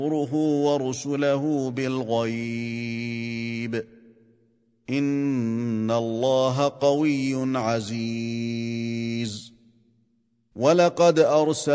ورسله بالغيب إن الله قوي عزيز ولقد أرسلنا